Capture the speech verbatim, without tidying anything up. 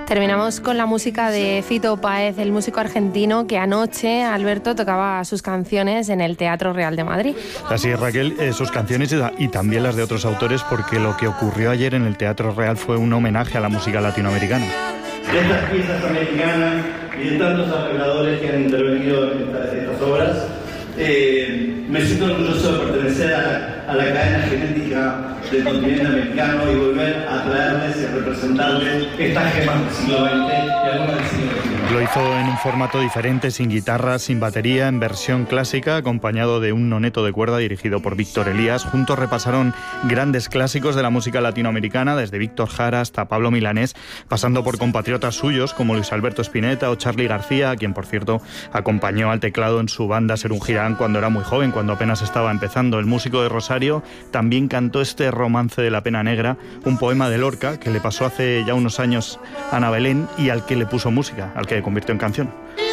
Terminamos con la música de Fito Páez, el músico argentino que anoche, Alberto, tocaba sus canciones en el Teatro Real de Madrid. Así es, Raquel, eh, sus canciones y también las de otros autores, porque lo que ocurrió ayer en el Teatro Real fue un homenaje a la música latinoamericana. De estas piezas americanas y de tantos arregladores que han intervenido en esta, estas obras, eh, me siento orgulloso de pertenecer a la, a la cadena genética del continente americano y volver a traerles y a representarles estas gemas del siglo veinte y algunas del siglo veintiuno. Lo hizo en un formato diferente, sin guitarra, sin batería, en versión clásica, acompañado de un noneto de cuerda dirigido por Víctor Elías. Juntos repasaron grandes clásicos de la música latinoamericana, desde Víctor Jara hasta Pablo Milanés, pasando por compatriotas suyos como Luis Alberto Spinetta o Charly García, a quien, por cierto, acompañó al teclado en su banda Serún Girán cuando era muy joven, cuando apenas estaba empezando. El músico de Rosario también cantó este Romance de la Pena Negra, un poema de Lorca que le pasó hace ya unos años a Ana Belén y al que le puso música, al que convirtió en canción.